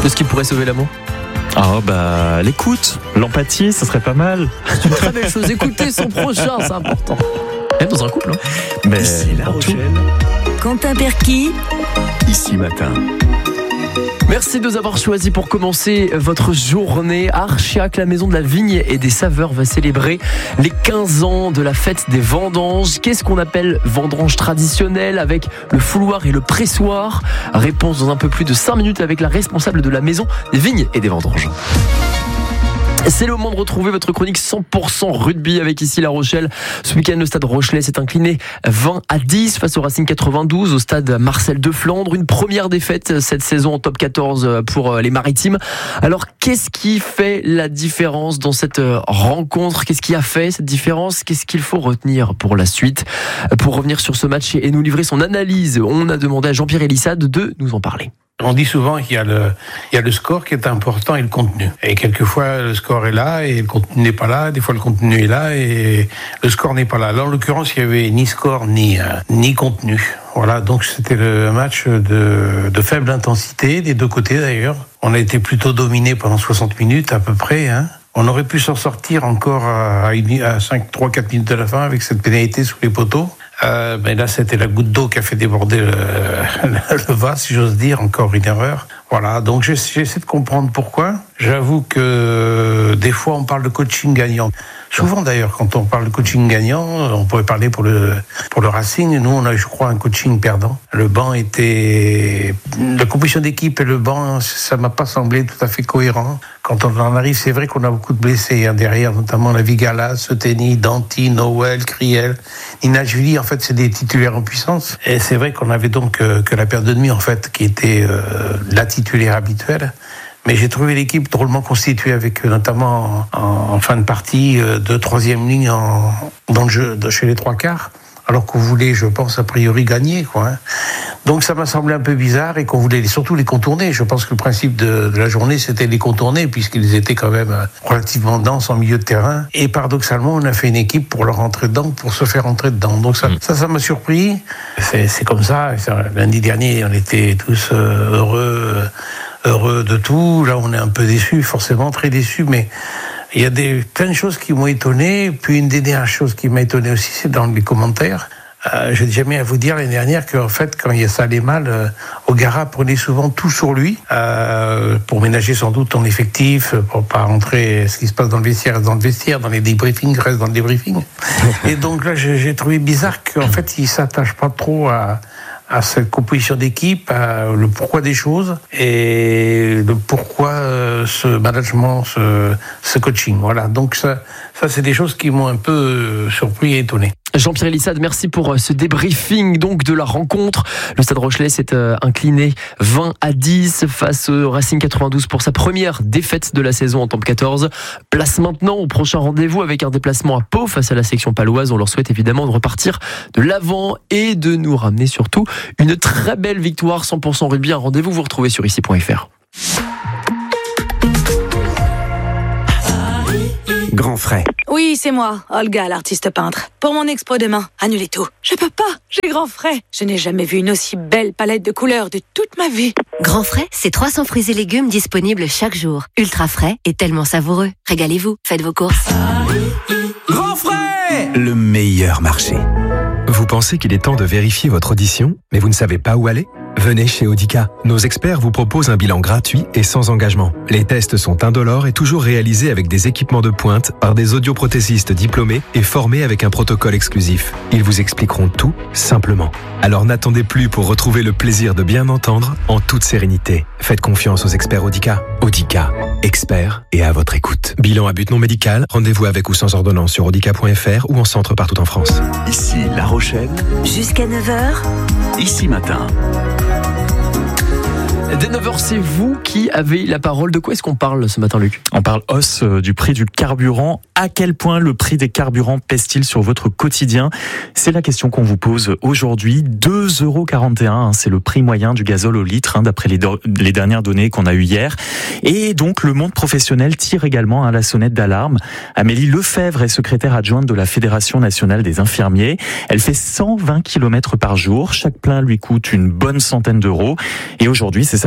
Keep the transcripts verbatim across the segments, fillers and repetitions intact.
de ce qui pourrait sauver l'amour? Ah bah l'écoute, l'empathie, ça serait pas mal. C'est une très belle chose. Écouter son prochain, c'est important. Même dans un couple. Hein. Mais Ici La Rochelle. Quentin Perquis. Ici Matin. Merci de nous avoir choisis pour commencer votre journée. Archiac, la maison de la vigne et des saveurs, va célébrer les quinze ans de la fête des vendanges. Qu'est-ce qu'on appelle vendange traditionnelle avec le fouloir et le pressoir? Réponse dans un peu plus de cinq minutes avec la responsable de la maison des vignes et des vendanges. C'est le moment de retrouver votre chronique cent pour cent rugby avec ici La Rochelle. Ce week-end, le stade Rochelais s'est incliné vingt à dix face au Racing quatre-vingt-douze au stade Marcel de Flandre. Une première défaite cette saison en top quatorze pour les Maritimes. Alors, qu'est-ce qui fait la différence dans cette rencontre? Qu'est-ce qui a fait cette différence? Qu'est-ce qu'il faut retenir pour la suite? Pour revenir sur ce match et nous livrer son analyse, on a demandé à Jean-Pierre Elissade de nous en parler. On dit souvent qu'il y a le, il y a le score qui est important et le contenu. Et quelquefois, le score est là et le contenu n'est pas là. Des fois, le contenu est là et le score n'est pas là. Là, en l'occurrence, il y avait ni score ni, euh, ni contenu. Voilà, donc c'était le match de, de faible intensité, des deux côtés d'ailleurs. On a été plutôt dominé pendant soixante minutes à peu près, hein. On aurait pu s'en sortir encore à, à cinq, trois, quatre minutes de la fin avec cette pénalité sous les poteaux. Euh, mais là, c'était la goutte d'eau qui a fait déborder le, le vase, si j'ose dire, encore une erreur. Voilà, donc j'essaie de comprendre pourquoi. J'avoue que des fois, on parle de coaching gagnant. Souvent d'ailleurs, quand on parle de coaching gagnant, on pourrait parler pour le, pour le Racing. Nous, on a, je crois, un coaching perdant. Le banc était... La composition d'équipe et le banc, ça m'a pas semblé tout à fait cohérent. Quand on en arrive, c'est vrai qu'on a beaucoup de blessés hein, derrière, notamment la Vigala, Seteni, Danti, Noël, Criel, Nina Julie. En fait, c'est des titulaires en puissance. Et c'est vrai qu'on avait donc euh, que la paire de demi, en fait, qui était euh, la titulaire habituelle. Mais j'ai trouvé l'équipe drôlement constituée avec notamment en, en fin de partie euh, de troisième ligne en, dans le jeu de chez les trois quarts, alors qu'on voulait, je pense, a priori gagner, quoi. Hein. Donc ça m'a semblé un peu bizarre et qu'on voulait surtout les contourner. Je pense que le principe de, de la journée, c'était les contourner puisqu'ils étaient quand même relativement denses en milieu de terrain. Et paradoxalement, on a fait une équipe pour leur rentrer dedans, pour se faire rentrer dedans. Donc ça, mmh. ça, ça m'a surpris. C'est, c'est comme ça. Lundi dernier, on était tous euh, heureux. Euh, heureux de tout. Là, on est un peu déçus, forcément très déçus, mais il y a des, plein de choses qui m'ont étonné. Puis une des dernières choses qui m'a étonné aussi, c'est dans les commentaires. Euh, j'ai jamais à vous dire l'année dernière qu'en fait, quand il y a ça allait mal, euh, O'Gara prenait souvent tout sur lui euh, pour ménager sans doute ton effectif, pour pas rentrer ce qui se passe dans le vestiaire reste dans le vestiaire, dans les débriefings reste dans le débriefing. Et donc là, j'ai, j'ai trouvé bizarre qu'en fait, il s'attache pas trop à à cette composition d'équipe, à le pourquoi des choses et le pourquoi euh, ce management, ce, ce coaching. Voilà, donc ça, ça c'est des choses qui m'ont un peu euh, surpris et étonné. Jean-Pierre Elissade, merci pour ce débriefing donc de la rencontre. Le Stade Rochelais s'est euh, incliné vingt à dix face au Racing quatre-vingt-douze pour sa première défaite de la saison en top quatorze. Place maintenant au prochain rendez-vous avec un déplacement à Pau face à la section paloise. On leur souhaite évidemment de repartir de l'avant et de nous ramener surtout une très belle victoire cent pour cent rugby. Un rendez-vous vous retrouvez sur ici point f r. Grand frais. Oui, c'est moi, Olga, l'artiste peintre. Pour mon expo demain, annulez tout. Je peux pas, j'ai grand frais. Je n'ai jamais vu une aussi belle palette de couleurs de toute ma vie. Grand frais, c'est trois cents fruits et légumes disponibles chaque jour. Ultra frais et tellement savoureux. Régalez-vous, faites vos courses. Grand frais, le meilleur marché. Vous pensez qu'il est temps de vérifier votre audition, mais vous ne savez pas où aller ? Venez chez Audica. Nos experts vous proposent un bilan gratuit et sans engagement. Les tests sont indolores et toujours réalisés avec des équipements de pointe par des audioprothésistes diplômés et formés avec un protocole exclusif. Ils vous expliqueront tout simplement. Alors n'attendez plus pour retrouver le plaisir de bien entendre en toute sérénité. Faites confiance aux experts Audica. Audica, experts et à votre écoute. Bilan à but non médical, rendez-vous avec ou sans ordonnance sur audica point f r ou en centre partout en France. Ici La Rochelle. Jusqu'à neuf heures. Ici Matin. Dès neuf heures, c'est vous qui avez la parole. De quoi est-ce qu'on parle ce matin, Luc ? On parle hausse du prix du carburant. À quel point le prix des carburants pèse-t-il sur votre quotidien ? C'est la question qu'on vous pose aujourd'hui. deux euros quarante et un, hein, c'est le prix moyen du gazole au litre, hein, d'après les, do- les dernières données qu'on a eues hier. Et donc, le monde professionnel tire également hein, la sonnette d'alarme. Amélie Lefebvre est secrétaire adjointe de la Fédération nationale des infirmiers. Elle fait cent vingt kilomètres par jour. Chaque plein lui coûte une bonne centaine d'euros. Et aujourd'hui, c'est sa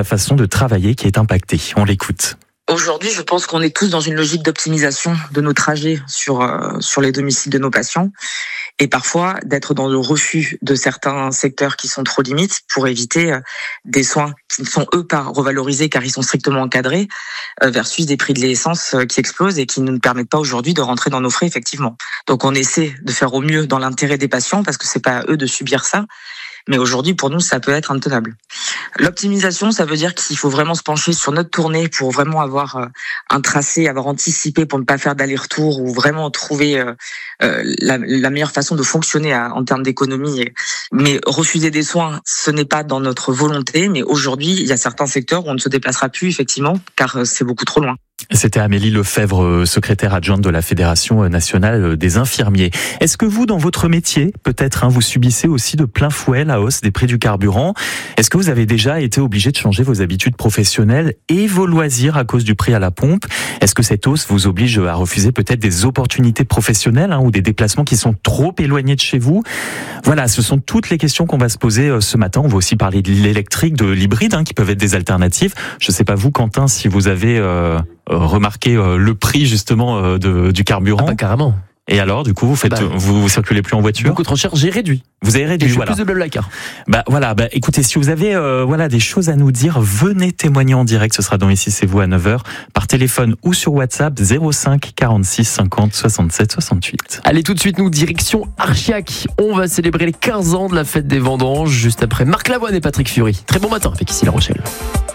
sa façon de travailler qui est impactée. On l'écoute. Aujourd'hui, je pense qu'on est tous dans une logique d'optimisation de nos trajets sur euh, sur les domiciles de nos patients et parfois d'être dans le refus de certains secteurs qui sont trop limites pour éviter euh, des soins qui ne sont eux pas revalorisés car ils sont strictement encadrés euh, versus des prix de l'essence euh, qui explosent et qui ne nous permettent pas aujourd'hui de rentrer dans nos frais effectivement. Donc on essaie de faire au mieux dans l'intérêt des patients parce que c'est pas à eux de subir ça. Mais aujourd'hui, pour nous, ça peut être intenable. L'optimisation, ça veut dire qu'il faut vraiment se pencher sur notre tournée pour vraiment avoir un tracé, avoir anticipé pour ne pas faire d'aller-retour ou vraiment trouver la, la meilleure façon de fonctionner en termes d'économie. Mais refuser des soins, ce n'est pas dans notre volonté. Mais aujourd'hui, il y a certains secteurs où on ne se déplacera plus, effectivement, car c'est beaucoup trop loin. C'était Amélie Lefebvre, secrétaire adjointe de la Fédération nationale des infirmiers. Est-ce que vous, dans votre métier, peut-être, hein, vous subissez aussi de plein fouet la hausse des prix du carburant? Est-ce que vous avez déjà été obligé de changer vos habitudes professionnelles et vos loisirs à cause du prix à la pompe? Est-ce que cette hausse vous oblige à refuser peut-être des opportunités professionnelles hein, ou des déplacements qui sont trop éloignés de chez vous? Voilà, ce sont toutes les questions qu'on va se poser ce matin. On va aussi parler de l'électrique, de l'hybride, hein, qui peuvent être des alternatives. Je ne sais pas vous, Quentin, si vous avez... Euh remarquer euh, le prix justement euh, de, du carburant. Ah bah carrément. Et alors, du coup, vous faites, bah, vous, vous circulez plus en voiture? Beaucoup trop cher, j'ai réduit. Vous avez réduit, et je voilà. Plus de Blablacar. Bah voilà, bah écoutez, si vous avez euh, voilà des choses à nous dire, venez témoigner en direct. Ce sera dans Ici c'est vous à neuf heures par téléphone ou sur WhatsApp zéro cinq quarante-six cinquante soixante-sept soixante-huit. Allez, tout de suite, nous direction Archiac. On va célébrer les quinze ans de la fête des vendanges juste après Marc Lavoine et Patrick Fury. Très bon matin avec Ici La Rochelle.